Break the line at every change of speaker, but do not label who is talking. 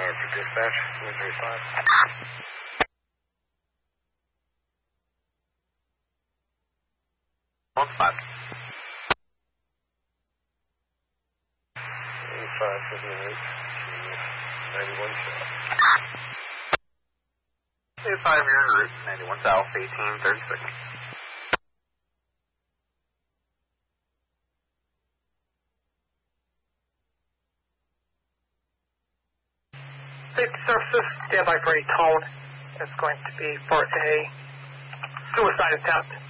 for dispatch, 135.
1-5.
8578 to 91 south.
85, you're en route, 91 south, 1836.
Safety services, stand by for a tone. It's going to be for a suicide attempt.